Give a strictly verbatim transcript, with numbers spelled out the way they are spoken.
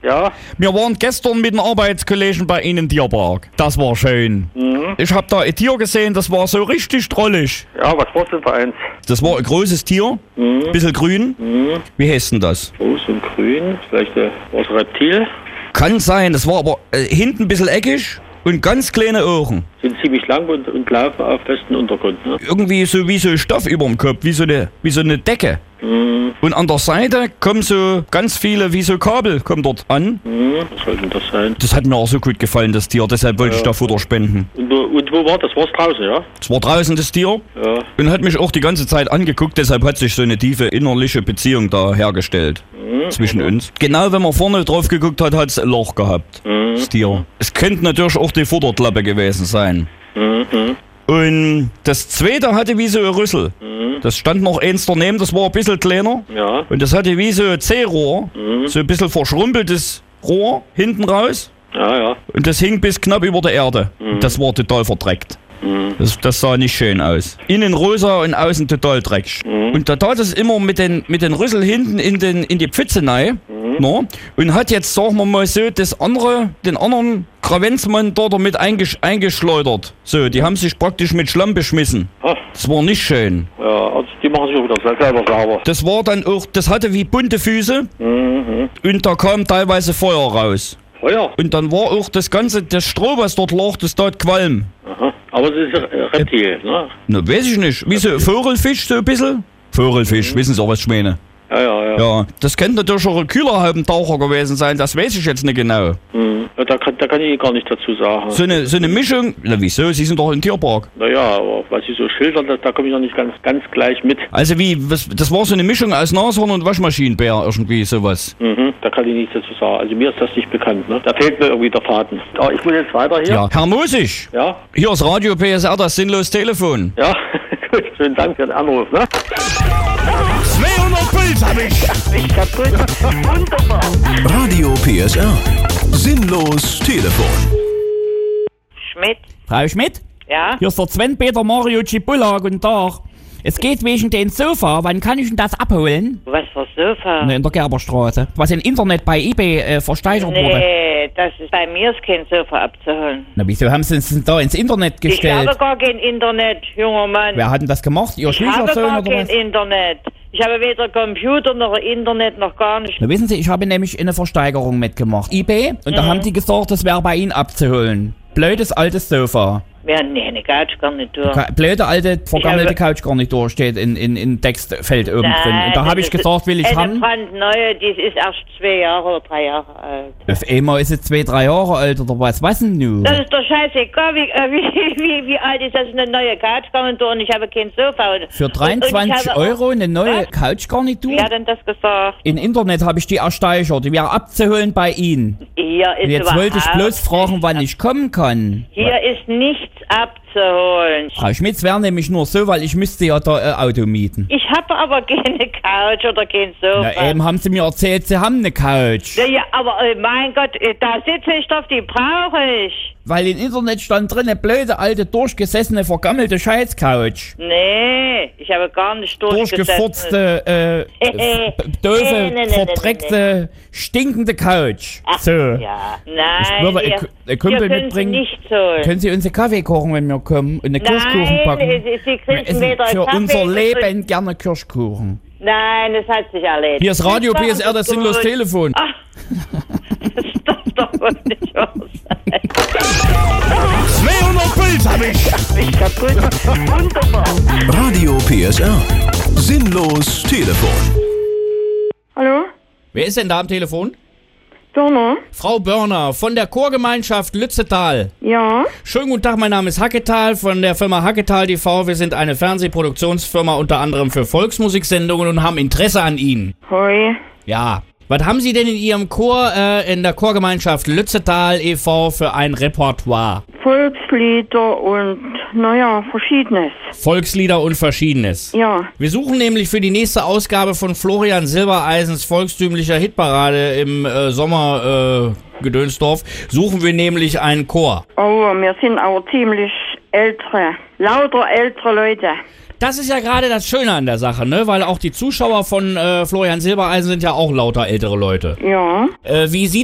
Ja. Wir waren gestern mit einem Arbeitskollegen bei Ihnen im Tierpark. Das war schön. Mhm. Ich habe da ein Tier gesehen, das war so richtig drollig. Ja, was war das für eins? Das war ein großes Tier, Mhm. bisschen grün. Mhm. Wie heißt denn das? Groß und grün. Vielleicht äh, war es ein Reptil. Kann sein, das war aber äh, hinten ein bisschen eckig und ganz kleine Augen. Sind ziemlich lang und, und laufen auf festem Untergrund. Ne? Irgendwie so wie so Stoff über dem Kopf, wie so eine, wie so eine Decke. Mhm. Und an der Seite kommen so ganz viele, wie so Kabel, kommen dort an. Mhm. Was soll denn das sein? Das hat mir auch so gut gefallen, das Tier, deshalb wollte Ja. ich da Futter spenden. Und, wo- und wo war das? War es draußen, ja? Es war draußen das Tier Ja. und hat mich auch die ganze Zeit angeguckt, deshalb hat sich so eine tiefe innerliche Beziehung da hergestellt Mhm. zwischen uns. Genau, wenn man vorne drauf geguckt hat, hat es ein Loch gehabt, Mhm. das Tier. Es könnte natürlich auch die Futterklappe gewesen sein. Mhm. Und das zweite hatte wie so ein Rüssel. Mhm. Das stand noch eins daneben, das war ein bisschen kleiner. Ja. Und das hatte wie so ein C-Rohr, Mhm. so ein bisschen verschrumpeltes Rohr hinten raus. Ja, ja. Und das hing bis knapp über der Erde. Mhm. Das war total verdreckt. Mhm. Das, das sah nicht schön aus. Innen rosa und außen total dreckig. Mhm. Und da tat es immer mit den, mit den Rüssel hinten in, den, in die Pfütze rein. Mhm. No? Und hat jetzt, sagen wir mal so, das andere, den anderen Kravenzmann dort damit eingesch eingeschleudert. So, die haben sich praktisch mit Schlamm beschmissen. Ah, Das war nicht schön. ja, also die machen sich auch wieder selber sauber. Das war dann auch, das hatte wie bunte Füße Mhm. und da kam teilweise Feuer raus. Feuer. Und dann war auch das ganze, das Stroh, was dort lag, das tat Qualm. Aha. Aber es ist ein Reptil, ne? Na, weiß ich nicht. Wie so ein Vogelfisch, so ein bisschen? Vogelfisch, Mhm. wissen Sie auch, was ich meine? Ja, ja, ja. Ja, das könnte natürlich auch ein Kühlerhaubentaucher gewesen sein, das weiß ich jetzt nicht genau. Mhm. Ja, da, kann, da kann ich gar nicht dazu sagen. So eine, so eine Mischung, na wieso, Sie sind doch im Tierpark. Naja, aber was Sie so schildern, da, da komme ich noch nicht ganz, ganz gleich mit. Also wie, was, das war so eine Mischung aus Nashorn und Waschmaschinenbär, irgendwie sowas. Mhm. Da kann ich nichts dazu sagen. Also mir ist das nicht bekannt, ne? Da fehlt mir irgendwie der Faden. Aber ich muss jetzt weiter hier. Ja, Herr Mosig, Ja? hier ist Radio P S R, das sinnlos Telefon. Ja? Gut, schönen Dank für den Anruf, ne? zweihundert Puls hab ich! Ich kaputt. Wunderbar. Radio P S R. Sinnlos Telefon. Schmidt? Frau Schmidt, Ja? hier ist der Sven-Peter Mario Cipulla, guten Tag. Es geht wegen den Sofa, wann kann ich denn das abholen? Was für Sofa? Ne, in der Gerberstraße. Was im Internet bei eBay äh, versteigert wurde. Nee, das ist bei mir ist kein Sofa abzuholen. Na, wieso haben Sie es denn da ins Internet Ich gestellt? habe gar kein Internet, junger Mann. Wer hat denn das gemacht? Ihr ich habe Schwiegersohn gar oder kein was? Internet. Ich habe weder Computer noch Internet noch gar nichts. Na, wissen Sie, ich habe nämlich eine Versteigerung mitgemacht. eBay, und da haben die gesagt, das wäre bei Ihnen abzuholen. Blödes altes Sofa. Ja, nee, ne Couch gar nicht durch. Ka- Blöde alte, vergammelte Ich habe- Couch gar nicht durch, steht in, in, in Textfeld oben Nein, drin. Und da das habe ich ist gesagt, will ich eine haben. brandneue, die ist erst zwei Jahre oder drei Jahre alt. Auf einmal ist sie zwei, drei Jahre alt oder was? Was denn nun? Das ist doch scheißegal, wie, äh, wie, wie, wie alt ist das eine neue Couchgarnitur und ich habe kein Sofa. Und, Für und ich dreiundzwanzig habe- Euro eine neue Was? Couchgarnitur? Wer hat denn das gesagt? Im Internet habe ich die ersteigert. Die wäre abzuholen bei Ihnen. Hier ist Und jetzt wollte ich überhaupt- bloß fragen, wann ich kommen kann. Hier ist nichts abzuholen. Frau Schmitz wäre nämlich nur so, weil ich müsste ja da ein Auto mieten. Ich habe aber keine Couch oder kein Sofa. Na eben haben Sie mir erzählt, Sie haben eine Couch. Ja, ja, aber äh, mein Gott, äh, da sitze ich drauf, die brauche ich. Weil im Internet stand drin, eine blöde, alte, durchgesessene, vergammelte Scheiß-Couch. Nee, ich habe gar nicht durchgesetzt. Durchgefurzte, äh, f- doofe, Nee, nee, nee, nee, verdreckte, stinkende Couch. Ach, So. ja, nein, würde hier, ein K- ein Kumpel hier können mitbringen. Sie nichts holen. Können Sie uns einen Kaffee kochen, wenn wir kommen? Und eine Kirschkuchen Nein, backen? Sie, Sie Wir kriegen essen weder für Kaffee unser noch- Leben gerne Kirschkuchen. Nein, das hat sich erledigt. Hier ist Radio P S R, das Gut. sinnlos Telefon. Ach, das darf doch wohl nicht wahr sein. zweihundert Puls hab ich! Ich kaputt. Wunderbar. Radio P S R. Sinnlos Telefon. Hallo? Wer ist denn da am Telefon? Dörner? Frau Börner von der Chorgemeinschaft Lützetal. Ja? Schönen guten Tag, mein Name ist Hacketal von der Firma Hacketal T V. Wir sind eine Fernsehproduktionsfirma unter anderem für Volksmusiksendungen und haben Interesse an Ihnen. Hoi. Ja. Was haben Sie denn in Ihrem Chor äh, in der Chorgemeinschaft Lützetal e V für ein Repertoire? Volkslieder und, naja, Verschiedenes. Volkslieder und Verschiedenes. Ja. Wir suchen nämlich für die nächste Ausgabe von Florian Silbereisens volkstümlicher Hitparade im äh, Sommer äh, Gedönsdorf, suchen wir nämlich einen Chor. Oh, wir sind aber ziemlich ältere, lauter ältere Leute. Das ist ja gerade das Schöne an der Sache, ne? Weil auch die Zuschauer von äh, Florian Silbereisen sind ja auch lauter ältere Leute. Ja. Äh, wie sieht